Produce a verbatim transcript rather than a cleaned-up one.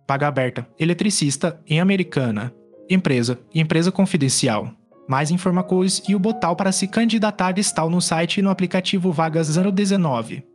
Vaga aberta, eletricista, em Americana. Empresa, empresa confidencial. Mais informações e o botão para se candidatar estão no site e no aplicativo Vagas zero dezenove.